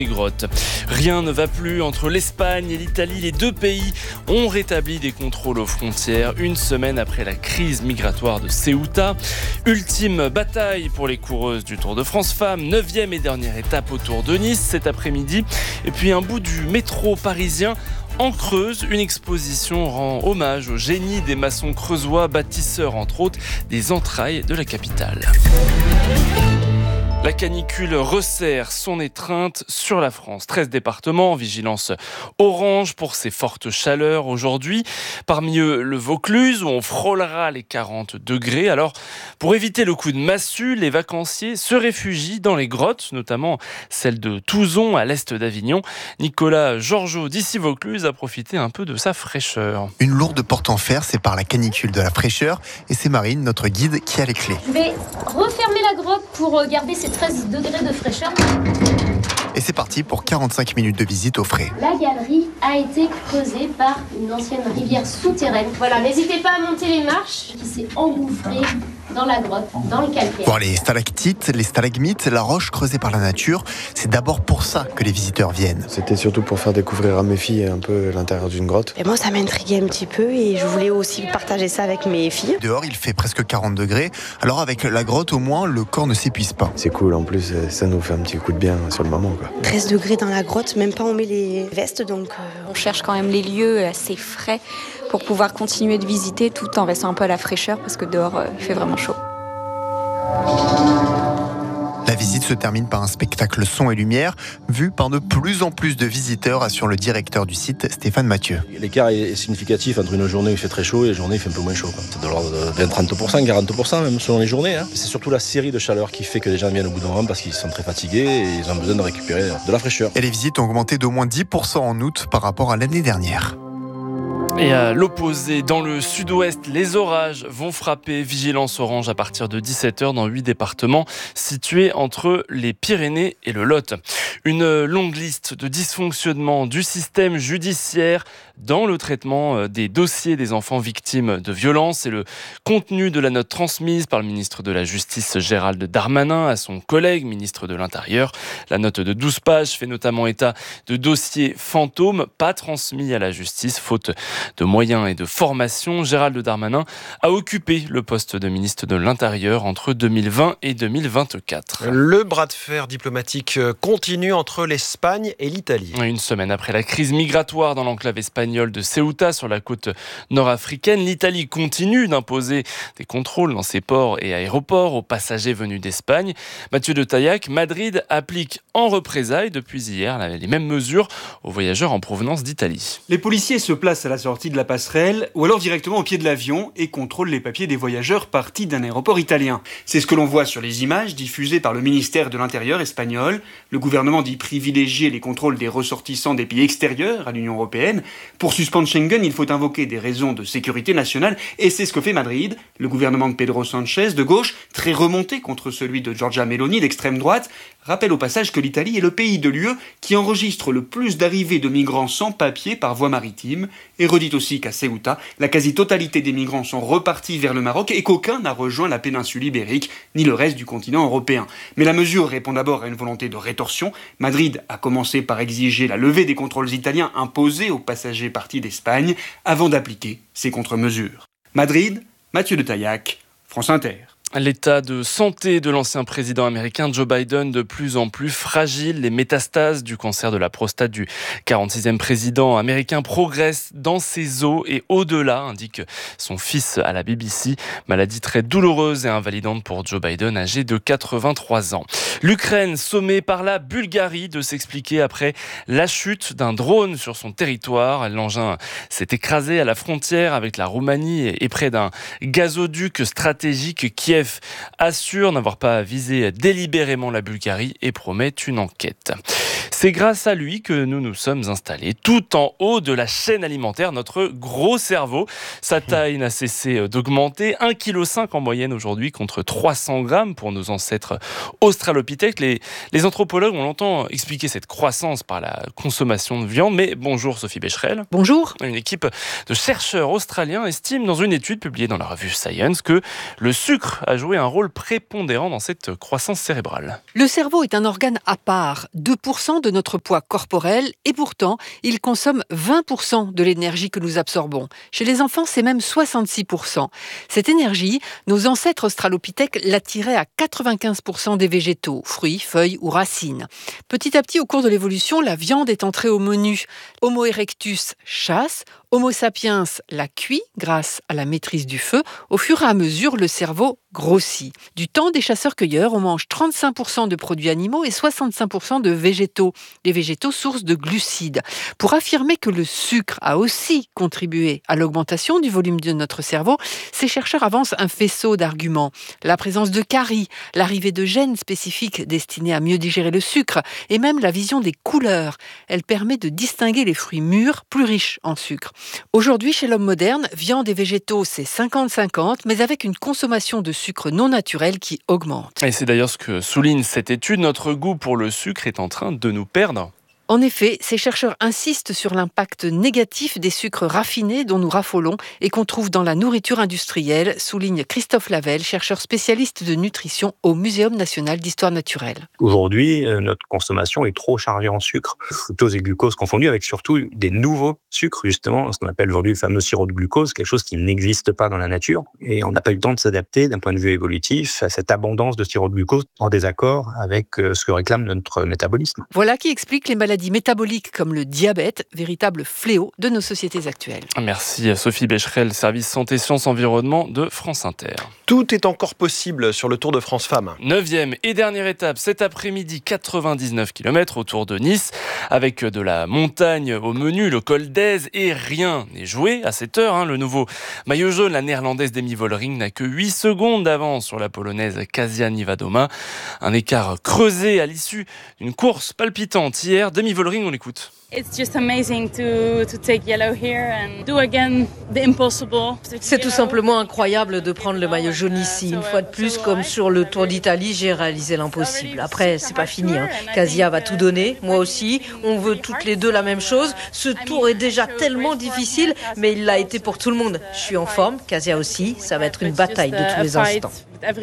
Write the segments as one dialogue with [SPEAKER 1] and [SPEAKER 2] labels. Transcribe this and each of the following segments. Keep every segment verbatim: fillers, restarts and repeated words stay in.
[SPEAKER 1] Grottes. Rien ne va plus entre l'Espagne et l'Italie. Les deux pays ont rétabli des contrôles aux frontières une semaine après la crise migratoire de Ceuta. Ultime bataille pour les coureuses du Tour de France Femmes. Neuvième et dernière étape au Tour de Nice cet après-midi. Et puis un bout du métro parisien en Creuse. Une exposition rend hommage au génie des maçons creusois, bâtisseurs entre autres des entrailles de la capitale. La canicule resserre son étreinte sur la France. treize départements en vigilance orange pour ces fortes chaleurs aujourd'hui. Parmi eux, le Vaucluse où on frôlera les quarante degrés. Alors, pour éviter le coup de massue, les vacanciers se réfugient dans les grottes, notamment celle de Touzon à l'est d'Avignon. Nicolas Georgeot d'ici Vaucluse a profité un peu de sa fraîcheur.
[SPEAKER 2] Une lourde porte en fer sépare la canicule de la fraîcheur et c'est Marine, notre guide, qui a les clés.
[SPEAKER 3] Je vais refermer la grotte pour garder ces treize degrés de fraîcheur.
[SPEAKER 2] Et c'est parti pour quarante-cinq minutes de visite au frais.
[SPEAKER 3] La galerie a été creusée par une ancienne rivière souterraine. Voilà, n'hésitez pas à monter les marches qui s'est engouffrée dans la grotte, dans le calcaire.
[SPEAKER 2] Voir les stalactites, les stalagmites, la roche creusée par la nature, c'est d'abord pour ça que les visiteurs viennent.
[SPEAKER 4] C'était surtout pour faire découvrir à mes filles un peu l'intérieur d'une grotte.
[SPEAKER 5] Et moi, ça m'intriguait un petit peu et je voulais aussi partager ça avec mes filles.
[SPEAKER 2] Dehors, il fait presque quarante degrés. Alors avec la grotte, au moins, le corps ne s'épuise pas.
[SPEAKER 4] C'est cool, en plus, ça nous fait un petit coup de bien sur le moment, quoi.
[SPEAKER 5] treize degrés dans la grotte, même pas on met les vestes, donc... Euh...
[SPEAKER 6] On cherche quand même les lieux assez frais pour pouvoir continuer de visiter tout en restant un peu à la fraîcheur parce que dehors, euh, il fait vraiment chaud.
[SPEAKER 2] La visite se termine par un spectacle son et lumière, vu par de plus en plus de visiteurs, assure le directeur du site, Stéphane Mathieu.
[SPEAKER 7] L'écart est significatif entre une journée où il fait très chaud et une journée où il fait un peu moins chaud. C'est de l'ordre de vingt à trente pour cent, quarante pour cent même selon les journées. Hein. C'est surtout la série de chaleur qui fait que les gens viennent au bout d'un moment parce qu'ils sont très fatigués et ils ont besoin de récupérer de la fraîcheur.
[SPEAKER 2] Et les visites ont augmenté d'au moins dix pour cent en août par rapport à l'année dernière.
[SPEAKER 1] Et à l'opposé, dans le sud-ouest, les orages vont frapper. Vigilance orange à partir de dix-sept heures dans huit départements situés entre les Pyrénées et le Lot. Une longue liste de dysfonctionnements du système judiciaire dans le traitement des dossiers des enfants victimes de violences. C'est le contenu de la note transmise par le ministre de la Justice Gérald Darmanin à son collègue ministre de l'Intérieur. La note de douze pages fait notamment état de dossiers fantômes pas transmis à la justice, faute de moyens et de formation. Gérald Darmanin a occupé le poste de ministre de l'Intérieur entre deux mille vingt et deux mille vingt-quatre.
[SPEAKER 8] Le bras de fer diplomatique continue entre l'Espagne et l'Italie.
[SPEAKER 1] Une semaine après la crise migratoire dans l'enclave espagnole de Ceuta sur la côte nord-africaine, l'Italie continue d'imposer des contrôles dans ses ports et aéroports aux passagers venus d'Espagne. Mathieu de Taillac, Madrid applique en représailles depuis hier les mêmes mesures aux voyageurs en provenance d'Italie.
[SPEAKER 9] Les policiers se placent à la sortie de la passerelle ou alors directement au pied de l'avion et contrôlent les papiers des voyageurs partis d'un aéroport italien. C'est ce que l'on voit sur les images diffusées par le ministère de l'Intérieur espagnol. Le gouvernement dit privilégier les contrôles des ressortissants des pays extérieurs à l'Union européenne. Pour suspendre Schengen, il faut invoquer des raisons de sécurité nationale et c'est ce que fait Madrid. Le gouvernement de Pedro Sánchez, de gauche, très remonté contre celui de Giorgia Meloni, d'extrême droite, rappelle au passage que l'Italie est le pays de l'U E qui enregistre le plus d'arrivées de migrants sans papier par voie maritime et redit aussi qu'à Ceuta, la quasi-totalité des migrants sont repartis vers le Maroc et qu'aucun n'a rejoint la péninsule ibérique ni le reste du continent européen. Mais la mesure répond d'abord à une volonté de rétorsion. Madrid a commencé par exiger la levée des contrôles italiens imposés aux passagers partis d'Espagne avant d'appliquer ces contre-mesures. Madrid, Mathieu de Taillac, France Inter.
[SPEAKER 1] L'état de santé de l'ancien président américain Joe Biden de plus en plus fragile. Les métastases du cancer de la prostate du quarante-sixième président américain progressent dans ses os et au-delà, indique son fils à la B B C. Maladie très douloureuse et invalidante pour Joe Biden, âgé de quatre-vingt-trois ans. L'Ukraine sommée par la Bulgarie de s'expliquer après la chute d'un drone sur son territoire. L'engin s'est écrasé à la frontière avec la Roumanie et près d'un gazoduc stratégique. Kiev assure n'avoir pas visé délibérément la Bulgarie et promet une enquête. C'est grâce à lui que nous nous sommes installés tout en haut de la chaîne alimentaire, notre gros cerveau. Sa taille n'a cessé d'augmenter, un virgule cinq kilos en moyenne aujourd'hui contre trois cents grammes pour nos ancêtres australopithèques. Les, les anthropologues ont longtemps expliqué cette croissance par la consommation de viande, mais bonjour Sophie Becherel.
[SPEAKER 10] Bonjour.
[SPEAKER 1] Une équipe de chercheurs australiens estime dans une étude publiée dans la revue Science que le sucre a joué un rôle prépondérant dans cette croissance cérébrale.
[SPEAKER 10] Le cerveau est un organe à part. deux pour cent de de notre poids corporel et pourtant, il consomme vingt pour cent de l'énergie que nous absorbons. Chez les enfants, c'est même soixante-six pour cent. Cette énergie, nos ancêtres australopithèques l'attiraient à quatre-vingt-quinze pour cent des végétaux, fruits, feuilles ou racines. Petit à petit, au cours de l'évolution, la viande est entrée au menu. Homo erectus chasse, Homo sapiens la cuit grâce à la maîtrise du feu. Au fur et à mesure, le cerveau grossit. Du temps des chasseurs-cueilleurs, on mange trente-cinq pour cent de produits animaux et soixante-cinq pour cent de végétaux. Les végétaux, source de glucides. Pour affirmer que le sucre a aussi contribué à l'augmentation du volume de notre cerveau, ces chercheurs avancent un faisceau d'arguments. La présence de caries, l'arrivée de gènes spécifiques destinés à mieux digérer le sucre et même la vision des couleurs. Elle permet de distinguer les fruits mûrs plus riches en sucre. Aujourd'hui, chez l'homme moderne, viande et végétaux, c'est cinquante cinquante, mais avec une consommation de sucre non naturel qui augmente.
[SPEAKER 1] Et c'est d'ailleurs ce que souligne cette étude. Notre goût pour le sucre est en train de nous perdre.
[SPEAKER 10] En effet, ces chercheurs insistent sur l'impact négatif des sucres raffinés dont nous raffolons et qu'on trouve dans la nourriture industrielle, souligne Christophe Lavelle, chercheur spécialiste de nutrition au Muséum national d'histoire naturelle.
[SPEAKER 11] Aujourd'hui, notre consommation est trop chargée en sucre, fructose et glucose confondus, avec surtout des nouveaux sucres, justement, ce qu'on appelle aujourd'hui le fameux sirop de glucose, quelque chose qui n'existe pas dans la nature. Et on n'a pas eu le temps de s'adapter d'un point de vue évolutif à cette abondance de sirop de glucose en désaccord avec ce que réclame notre métabolisme.
[SPEAKER 10] Voilà qui explique les maladies métaboliques comme le diabète, véritable fléau de nos sociétés actuelles.
[SPEAKER 1] Merci Sophie Becherel, service santé, sciences, environnement de France Inter.
[SPEAKER 8] Tout est encore possible sur le Tour de France Femmes.
[SPEAKER 1] Neuvième et dernière étape cet après-midi, quatre-vingt-dix-neuf kilomètres autour de Nice, avec de la montagne au menu, le col d'Èze, et rien n'est joué à cette heure. Hein. Le nouveau maillot jaune, la néerlandaise Demi Vollering, n'a que huit secondes d'avance sur la polonaise Kasia Niewedoma. Un écart creusé à l'issue d'une course palpitante hier. Demi Vollering, on l'écoute.
[SPEAKER 12] C'est tout simplement incroyable de prendre le maillot jaune ici. Une fois de plus, comme sur le Tour d'Italie, j'ai réalisé l'impossible. Après, c'est pas fini. Hein. Kasia va tout donner, moi aussi. On veut toutes les deux la même chose. Ce tour est déjà tellement difficile, mais il l'a été pour tout le monde. Je suis en forme, Kasia aussi. Ça va être une bataille de tous les instants.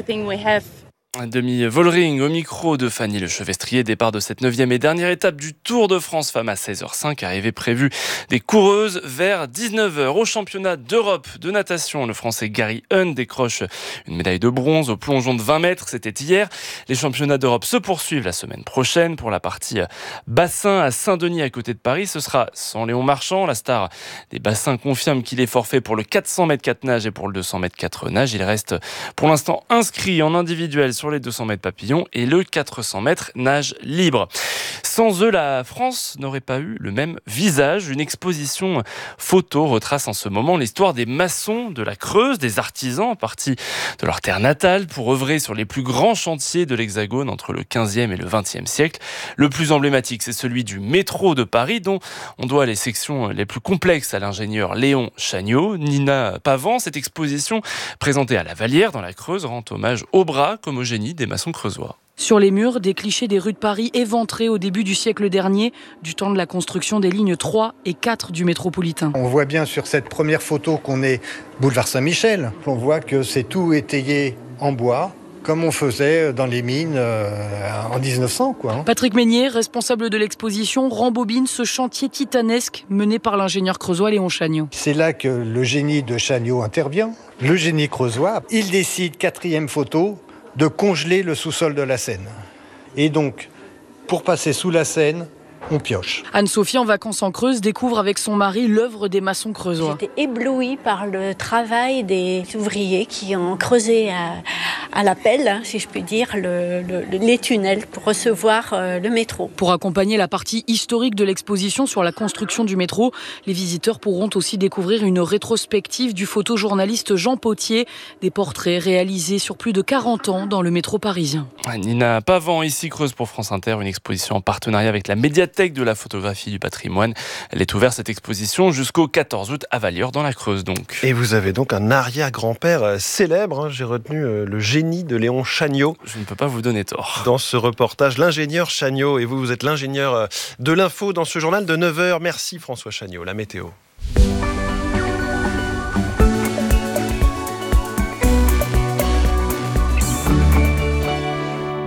[SPEAKER 1] Demi Vollering au micro de Fanny Lechevestrier. Départ de cette neuvième et dernière étape du Tour de France Femmes à seize heures cinq. Arrivée prévue des coureuses vers dix-neuf heures. Au championnat d'Europe de natation, le Français Gary Hunt décroche une médaille de bronze au plongeon de vingt mètres. C'était hier. Les championnats d'Europe se poursuivent la semaine prochaine. Pour la partie bassin à Saint-Denis à côté de Paris, ce sera sans Léon Marchand. La star des bassins confirme qu'il est forfait pour le quatre cents mètres quatre nage et pour le deux cents mètres quatre nage. Il reste pour l'instant inscrit en individuel sur les deux cents mètres papillon et le quatre cents mètres nage libre. Sans eux, la France n'aurait pas eu le même visage. Une exposition photo retrace en ce moment l'histoire des maçons de la Creuse, des artisans partis de leur terre natale pour œuvrer sur les plus grands chantiers de l'Hexagone entre le quinzième et le vingtième siècle. Le plus emblématique, c'est celui du métro de Paris, dont on doit les sections les plus complexes à l'ingénieur Léon Chagnot. Nina Pavan, cette exposition présentée à la Vallière dans la Creuse rend hommage au bras comme au génie des maçons creusois.
[SPEAKER 13] Sur les murs, des clichés des rues de Paris éventrés au début du siècle dernier, du temps de la construction des lignes trois et quatre du métropolitain.
[SPEAKER 14] On voit bien sur cette première photo qu'on est boulevard Saint-Michel. On voit que c'est tout étayé en bois, comme on faisait dans les mines euh, en dix-neuf cents. Quoi, hein.
[SPEAKER 13] Patrick Meignier, responsable de l'exposition, rembobine ce chantier titanesque mené par l'ingénieur creusois Léon Chagnot.
[SPEAKER 14] C'est là que le génie de Chagnot intervient. Le génie creusois, il décide, quatrième photo, de congeler le sous-sol de la Seine. Et donc, pour passer sous la Seine, on pioche.
[SPEAKER 13] Anne-Sophie, en vacances en Creuse, découvre avec son mari l'œuvre des maçons creusois.
[SPEAKER 15] J'étais éblouie par le travail des ouvriers qui ont creusé à, à la pelle, si je puis dire, le, le, les tunnels pour recevoir euh, le métro.
[SPEAKER 13] Pour accompagner la partie historique de l'exposition sur la construction du métro, les visiteurs pourront aussi découvrir une rétrospective du photojournaliste Jean Potier, des portraits réalisés sur plus de quarante ans dans le métro parisien.
[SPEAKER 1] Nina Pavan, ici Creuse pour France Inter, une exposition en partenariat avec la médiathèque de la photographie du patrimoine. Elle est ouverte, cette exposition, jusqu'au quatorze août à Vallière dans la Creuse donc.
[SPEAKER 8] Et vous avez donc un arrière-grand-père célèbre, hein, j'ai retenu euh, le génie de Léon Chagnot.
[SPEAKER 1] Je ne peux pas vous donner tort.
[SPEAKER 8] Dans ce reportage, l'ingénieur Chagnot, et vous, vous êtes l'ingénieur de l'info dans ce journal de neuf heures. Merci François Chagnot, la météo.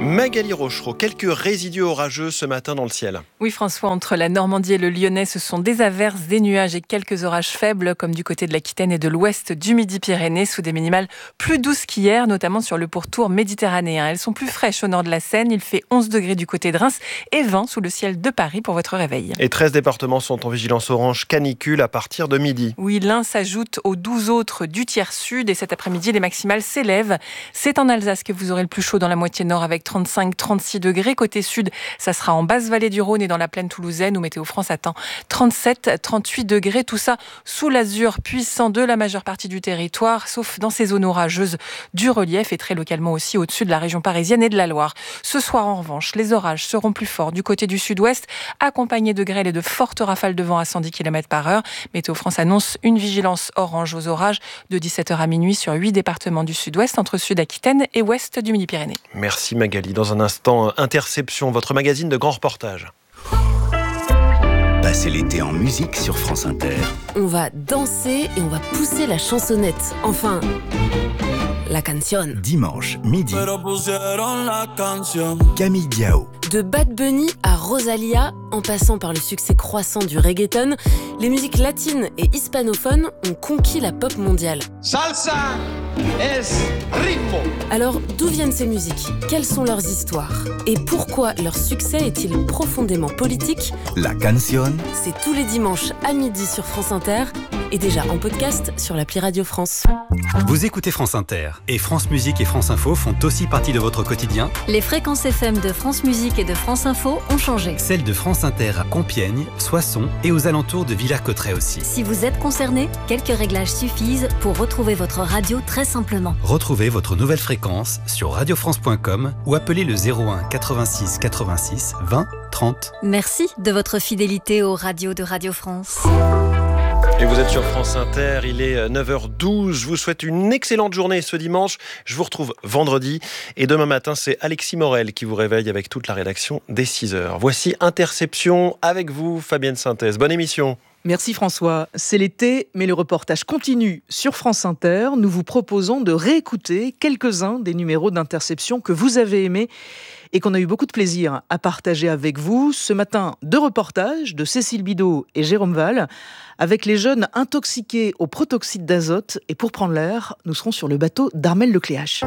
[SPEAKER 8] Magali Rochereau, quelques résidus orageux ce matin dans le ciel.
[SPEAKER 16] Oui François, entre la Normandie et le Lyonnais, ce sont des averses, des nuages et quelques orages faibles, comme du côté de l'Aquitaine et de l'ouest du Midi-Pyrénées, sous des minimales plus douces qu'hier, notamment sur le pourtour méditerranéen. Elles sont plus fraîches au nord de la Seine, il fait onze degrés du côté de Reims et vingt sous le ciel de Paris pour votre réveil.
[SPEAKER 8] Et treize départements sont en vigilance orange canicule à partir de midi.
[SPEAKER 16] Oui, l'un s'ajoute aux douze autres du tiers sud et cet après-midi, les maximales s'élèvent. C'est en Alsace que vous aurez le plus chaud dans la moitié nord avec trente-cinq à trente-six degrés. Côté sud, ça sera en basse vallée du Rhône et dans la plaine toulousaine où Météo France attend trente-sept à trente-huit degrés. Tout ça sous l'azur puissant de la majeure partie du territoire, sauf dans ces zones orageuses du relief et très localement aussi au-dessus de la région parisienne et de la Loire. Ce soir, en revanche, les orages seront plus forts du côté du sud-ouest, accompagnés de grêle et de fortes rafales de vent à cent dix kilomètres par heure. Météo France annonce une vigilance orange aux orages de dix-sept heures à minuit sur huit départements du sud-ouest, entre sud-Aquitaine et ouest du Midi-Pyrénées.
[SPEAKER 8] Merci Magali. Dans un instant, Interception, votre magazine de grands reportages.
[SPEAKER 17] Passez l'été en musique sur France Inter.
[SPEAKER 18] On va danser et on va pousser la chansonnette. Enfin, la canción.
[SPEAKER 17] Dimanche, midi. Camille Diao.
[SPEAKER 18] De Bad Bunny à Rosalia, en passant par le succès croissant du reggaeton, les musiques latines et hispanophones ont conquis la pop mondiale.
[SPEAKER 19] Salsa es ritmo.
[SPEAKER 18] Alors, d'où viennent ces musiques ? Quelles sont leurs histoires ? Et pourquoi leur succès est-il profondément politique ?
[SPEAKER 17] La canción.
[SPEAKER 18] C'est tous les dimanches à midi sur France Inter et déjà en podcast sur l'appli Radio France.
[SPEAKER 20] Vous écoutez France Inter et France Musique et France Info font aussi partie de votre quotidien.
[SPEAKER 21] Les fréquences F M de France Musique et de France Info ont changé.
[SPEAKER 20] Celles de France Inter à Compiègne, Soissons et aux alentours de Villers-Cotterêts aussi.
[SPEAKER 21] Si vous êtes concerné, quelques réglages suffisent pour retrouver votre radio très simplement.
[SPEAKER 20] Retrouvez votre nouvelle fréquence sur radio france point com ou appelez le zéro un quatre-vingt-six quatre-vingt-six vingt trente.
[SPEAKER 21] Merci de votre fidélité aux radios de Radio France.
[SPEAKER 8] Et vous êtes sur France Inter, il est neuf heures douze. Je vous souhaite une excellente journée ce dimanche. Je vous retrouve vendredi. Et demain matin, c'est Alexis Morel qui vous réveille avec toute la rédaction dès six heures. Voici Interception avec vous, Fabienne Synthèse. Bonne émission.
[SPEAKER 22] Merci François. C'est l'été, mais le reportage continue sur France Inter. Nous vous proposons de réécouter quelques-uns des numéros d'Interception que vous avez aimés et qu'on a eu beaucoup de plaisir à partager avec vous. Ce matin, deux reportages de Cécile Bidot et Jérôme Val avec les jeunes intoxiqués au protoxyde d'azote. Et pour prendre l'air, nous serons sur le bateau d'Armel Lecléache.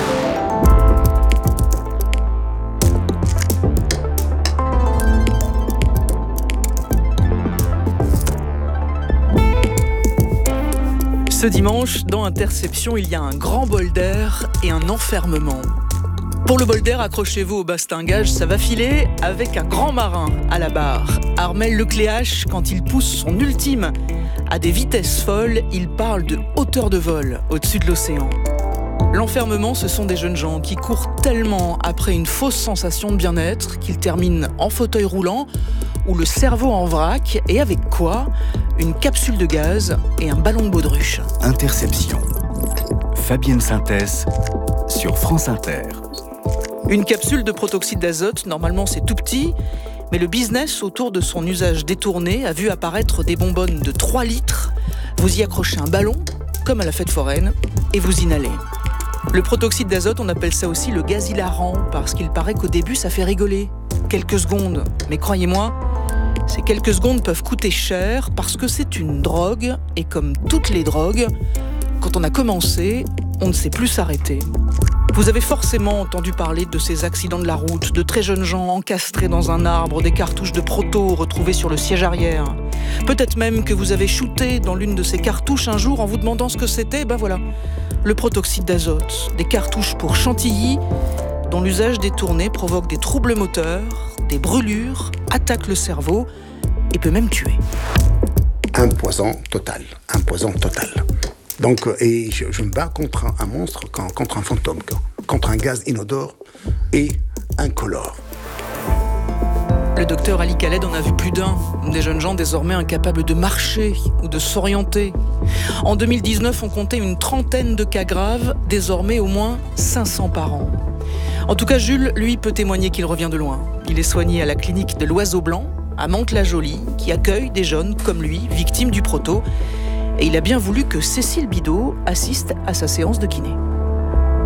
[SPEAKER 22] Ce dimanche, dans Interception, il y a un grand bol d'air et un enfermement. Pour le bol d'air, accrochez-vous au bastingage, ça va filer avec un grand marin à la barre. Armel Lecléache, quand il pousse son ultime à des vitesses folles, il parle de hauteur de vol au-dessus de l'océan. L'enfermement, ce sont des jeunes gens qui courent tellement après une fausse sensation de bien-être qu'ils terminent en fauteuil roulant ou le cerveau en vrac, et avec quoi ? Une capsule de gaz et un ballon de baudruche.
[SPEAKER 17] Interception. Fabienne Synthèse sur France Inter.
[SPEAKER 22] Une capsule de protoxyde d'azote, normalement c'est tout petit, mais le business autour de son usage détourné a vu apparaître des bonbonnes de trois litres. Vous y accrochez un ballon, comme à la fête foraine, et vous inhalez. Le protoxyde d'azote, on appelle ça aussi le gaz hilarant, parce qu'il paraît qu'au début ça fait rigoler. Quelques secondes, mais croyez-moi, ces quelques secondes peuvent coûter cher parce que c'est une drogue, et comme toutes les drogues, quand on a commencé, on ne sait plus s'arrêter. Vous avez forcément entendu parler de ces accidents de la route, de très jeunes gens encastrés dans un arbre, des cartouches de proto retrouvées sur le siège arrière. Peut-être même que vous avez shooté dans l'une de ces cartouches un jour en vous demandant ce que c'était, ben voilà, le protoxyde d'azote, des cartouches pour chantilly, dont l'usage détourné provoque des troubles moteurs, des brûlures, attaque le cerveau et peut même tuer.
[SPEAKER 23] Un poison total, un poison total. Donc, et je, je me bats contre un, un monstre, contre un fantôme, contre un gaz inodore et incolore.
[SPEAKER 22] Le docteur Ali Khaled en a vu plus d'un, des jeunes gens désormais incapables de marcher ou de s'orienter. En deux mille dix-neuf, on comptait une trentaine de cas graves, désormais au moins cinq cents par an. En tout cas, Jules, lui, peut témoigner qu'il revient de loin. Il est soigné à la clinique de l'Oiseau Blanc, à Mantes-la-Jolie, qui accueille des jeunes comme lui, victimes du proto. Et il a bien voulu que Cécile Bidot assiste à sa séance de kiné.